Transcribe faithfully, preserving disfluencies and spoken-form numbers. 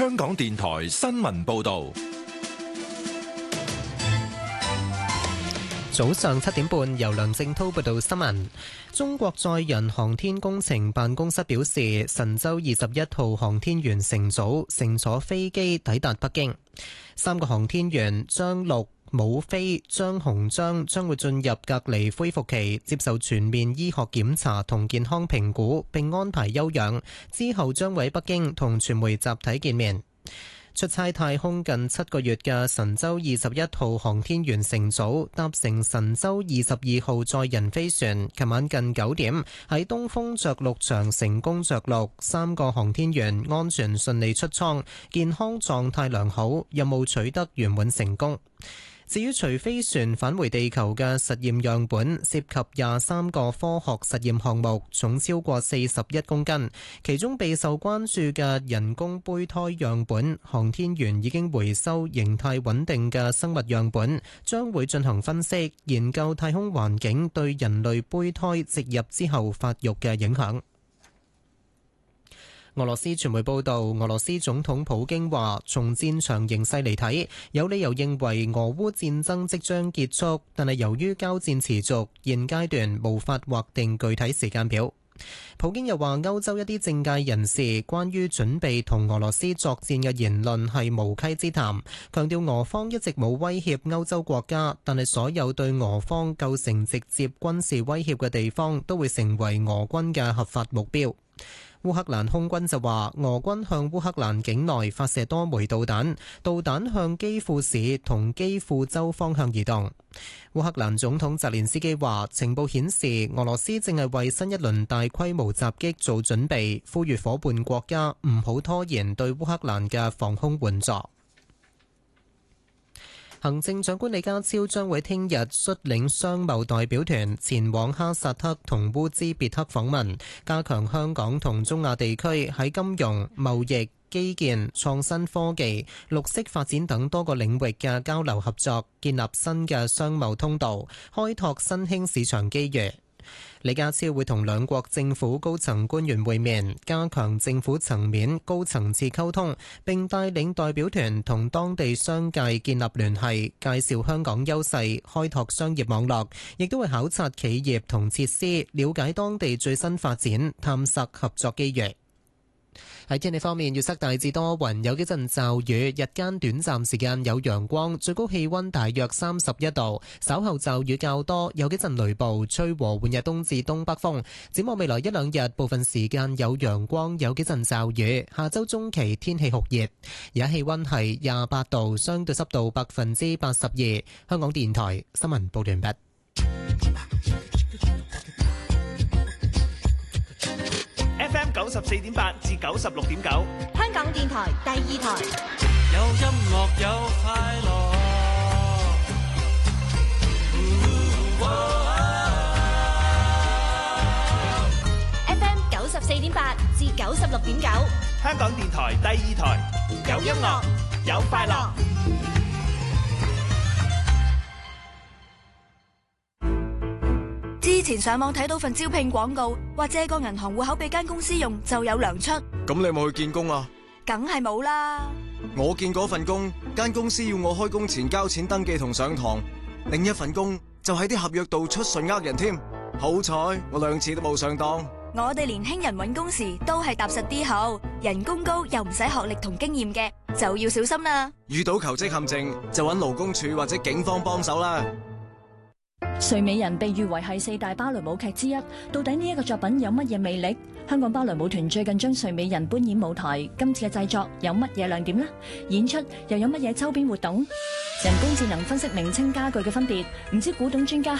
香港電台新聞報道。 早上七點半，由梁正濤報道新聞。中國載人航天工程辦公室表示，神舟二十一號航天員乘組乘坐飛機抵達北京。三個航天員張陸、武飛、張洪章將會進入隔離恢復期，接受全面醫學檢查同健康評估，並安排休養。之後將會喺北京同傳媒集體見面。出差太空近七個月嘅神舟二十一號航天員乘組搭乘神舟二十二號載人飛船，琴晚近九點喺東風着陸場成功着陸，三個航天員安全順利出艙，健康狀態良好，任務取得圓滿成功。至於隨飛船返回地球嘅實驗樣本，涉及廿三個科學實驗項目，重超過四十一公斤。其中備受關注嘅人工胚胎樣本，航天員已經回收形態穩定嘅生物樣本，將會進行分析，研究太空環境對人類胚胎植入之後發育嘅影響。俄羅斯傳媒報道，俄羅斯總統普京話，從戰場形勢嚟睇，有理由認為俄烏戰爭即將結束，但係由於交戰持續，現階段無法劃定具體時間表。普京又話，歐洲一啲政界人士關於準備同俄羅斯作戰嘅言論係無稽之談，強調俄方一直冇威脅歐洲國家，但係所有對俄方構成直接軍事威脅嘅地方都會成為俄軍嘅合法目標。烏克蘭空軍就話，俄軍向烏克蘭境內發射多枚導彈，導彈向基輔市同基輔州方向移動。烏克蘭總統澤連斯基話，情報顯示俄羅斯正係為新一輪大規模襲擊做準備，呼籲夥伴國家唔好拖延對烏克蘭嘅防空援助。行政長官李家超將會聽日率領商貿代表團前往哈薩克同烏茲別克訪問，加強香港同中亞地區喺金融、貿易、基建、創新科技、綠色發展等多個領域嘅交流合作，建立新嘅商貿通道，開拓新興市場機遇。李家超會同兩國政府高層官員會面，加強政府層面高層次溝通，並帶領代表團同當地商界建立聯繫，介紹香港優勢，開拓商業網絡，亦都會考察企業同設施，了解當地最新發展，探索合作機遇。喺天氣方面，預測大致多雲，有幾陣驟雨，日間短暫時間有陽光，最高氣溫大約三十一度。稍後驟雨較多，有幾陣雷暴，吹和緩日東至東北風。展望未來一兩日，部分時間有陽光，有幾陣驟雨。下周中期天氣酷熱，而家氣溫係廿八度，相對濕度百分之八十二。香港電台新聞報道完畢。 F M 九十四點八至九十六點九， 香港電台第二台。 有音樂有快樂， 哦、F M 九十四點八至九十六點九， 香港電台第二台。有音樂有快樂。 之前上網睇到份招聘廣告，話借個銀行戶口俾間公司用就有糧出。 咁你有冇去見工啊？ 梗係冇啦。 我見嗰份工，間公司要我開工前交錢登記同上堂。另一份工就喺啲合約度出信呃人添。好彩我兩次都冇上當。 我哋年輕人揾工時都係踏實啲好，人工高又唔使學歷同經驗嘅，就要小心啦。 遇到求職陷阱就揾勞工處或者警方幫手啦。 睡美人被譽為係四大芭蕾舞劇之一，到底呢一個作品有乜嘢魅力？香港芭蕾舞團最近將睡美人搬演舞台，今次嘅製作有乜嘢亮點呢？演出又有乜嘢周邊活動？人工智能分析名稱家具嘅分別，唔知古董專家